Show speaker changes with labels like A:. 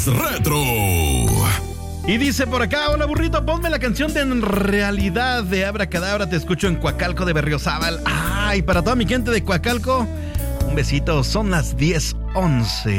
A: Retro.
B: Y dice por acá, hola burrito, ponme la canción de En Realidad de Abracadabra, te escucho en Coacalco de Berriozábal. Ay, para toda mi gente de Coacalco, un besito, son las 10:11.